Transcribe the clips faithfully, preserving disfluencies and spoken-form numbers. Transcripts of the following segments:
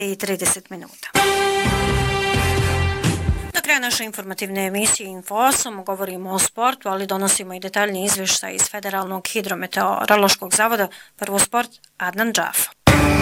i trideset minuta. Do kraja naše informativne emisije Info osam govorimo o sportu, ali donosimo i detaljni izvještaj iz Federalnog hidrometeorološkog zavoda. Prvo sport, Adnan Džafa.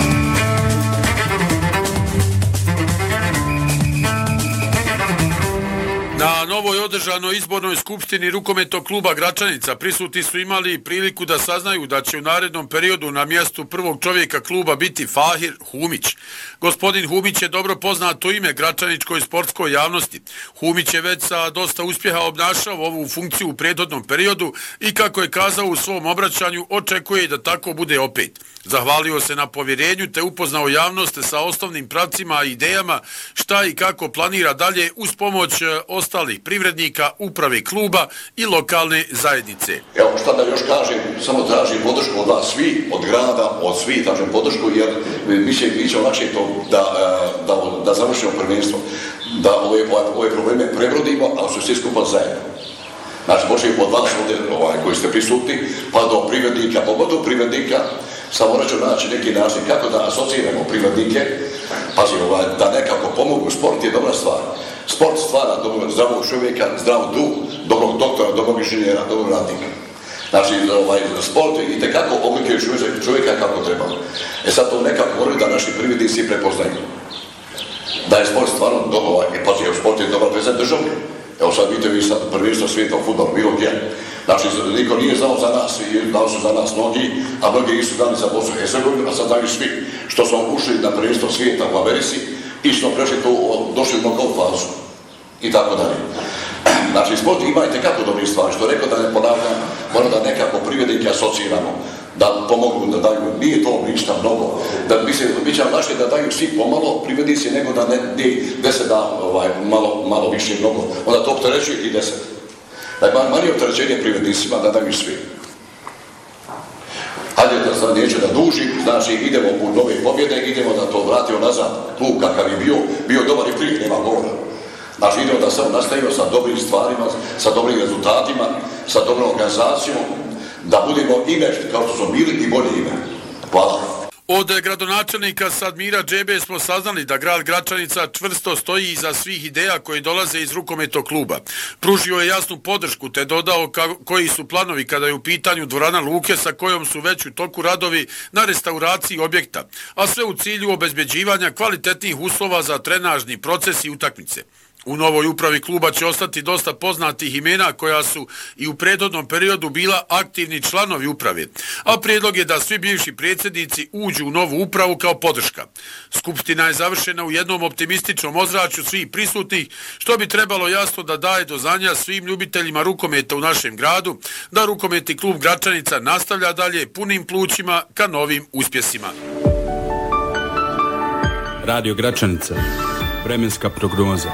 Na novoj održanoj izbornoj skupštini rukometnog kluba Gračanica prisutni su imali priliku da saznaju da će u narednom periodu na mjestu prvog čovjeka kluba biti Fahir Humić. Gospodin Humić je dobro poznato ime gračaničkoj sportskoj javnosti. Humić je već sa dosta uspjeha obnašao ovu funkciju u prethodnom periodu i kako je kazao u svom obraćanju, očekuje da tako bude opet. Zahvalio se na povjerenju te upoznao javnost sa osnovnim pravcima i idejama šta i kako planira dalje uz pomoć ostalih privrednika, uprave kluba i lokalne zajednice. Evo šta da još kažem, samo tražim podršku od vas svi, od grada, od svi tražim podršku jer mi će, mi će lakše to da, da, da završimo prvenstvo, da ove, ove probleme prebrodimo, ali su svi skupa zajedno. Znači, počeo od vas ovdje ovaj, koji ste prisutni, pa do privrednika, pogotovo privrednika, samo morat ću naći neki način kako da asociramo privrednike, pazi, ovaj, da nekako pomogu. Sport je dobra stvar. Sport stvara dobrog, zdravog čovjeka, zdrav duh, dobrog doktora, dobrog inženjera, dobrog radnika. Znači, ovaj, sport i tekako oblikuje čovjeka kako treba. E sad to nekako moraju da naši privrednici prepoznaju. Da je sport stvarno dobro, ovaj, pazi, sport je dobar prezent državni. Evo sad vidite vi sad prvenstvo svijeta u fudbalu, bilo gdje. Znači, niko nije znao za nas i dao su za nas mnogi, a mnogi nisu dali za Bosnu i Hercegovinu, a sad znaju svi što smo ušli na prvenstvo svijeta u Americi i što prešli to, došli u knockout fazu i tako dalje. Znači, sport ima i tekako dobri stvari, što rekao da ne ponavljam, mora da nekako privrednike asociramo, da pomogu, da daju, nije to ništa mnogo, da bi se, bit će lakše da daju svi pomalo privrednici, nego da ne, ne deset da ovaj, malo, malo više mnogo, onda to opterećuje i deset. Da je manje opterećenje privrednicima da daju svi. Hajde da sad neće da duži, znači idemo u nove pobjede, idemo da to vratimo nazad. Klub kakav je bio, bio dobar i prije, nema govora. Znači idemo da samo nastavimo sa dobrim stvarima, sa dobrim rezultatima, sa dobrom organizacijom, da budemo ime kao što smo bili i bolje ime. Hvala. Od gradonačelnika Sadmira Džebe smo saznali da grad Gračanica čvrsto stoji iza svih ideja koje dolaze iz rukometnog kluba. Pružio je jasnu podršku te dodao koji su planovi kada je u pitanju dvorana Luke sa kojom su već u toku radovi na restauraciji objekta, a sve u cilju obezbeđivanja kvalitetnih uslova za trenažni proces i utakmice. U novoj upravi kluba će ostati dosta poznatih imena koja su i u prethodnom periodu bila aktivni članovi uprave, a prijedlog je da svi bivši predsjednici uđu u novu upravu kao podrška. Skupština je završena u jednom optimističnom ozračju svih prisutnih, što bi trebalo jasno da daje do znanja svim ljubiteljima rukometa u našem gradu, da rukometni klub Gračanica nastavlja dalje punim plućima ka novim uspjesima. Radio Gračanica, vremenska prognoza.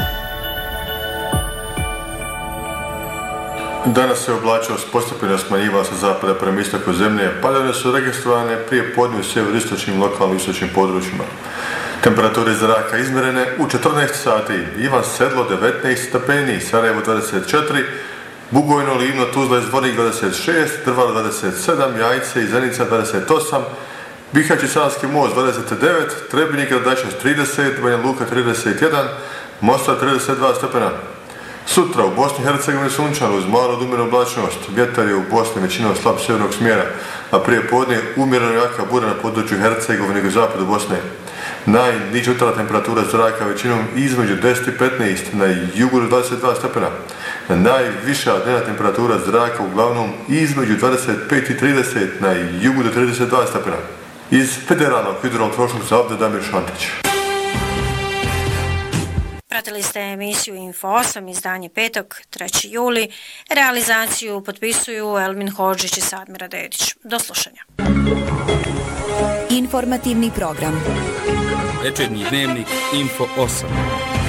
Danas se oblačnost postepeno smanjivala sa zapada prema istoku zemlje, padavine su registrovane prije podne u sjeveroistočnim lokalnim istočnim područjima. Temperature zraka izmjerene u četrnaest sati, Ivan Sedlo devetnaest stepeni, Sarajevo dvadeset četiri, Bugojno, Livno, Tuzla i Zvornik dvadeset šest, Drvar dvadeset sedam, Jajce i Zenica dvadeset osam, Bihać i Sanski most dvadeset devet, Trebinje i Gradačac trideset, Banja Luka trideset jedan, Mostar trideset dva stepena. Sutra u Bosni i Hercegovini sunčano uz malu od umjerenu oblačnost. Vjetar je u Bosni većinom slab sjevernog smjera, a prije podne umjereno jaka bura na području Hercegovine i zapadu Bosne. Najniža jutarnja temperatura zraka većinom između deset i petnaest, na jugu dvadeset dva stepena. Najviša dnevna temperatura zraka uglavnom između dvadeset pet i trideset, na jugu do trideset dva stepena. Iz Federalnog hidrometeorološkog zavoda Damir Šantić. Pratili ste emisiju Info osam, izdanje petog, trećeg jula. Realizaciju potpisuju Elmin Hodžić i Sadmira Dedić. Do slušanja. Informativni program. Večernji dnevnik Info osam.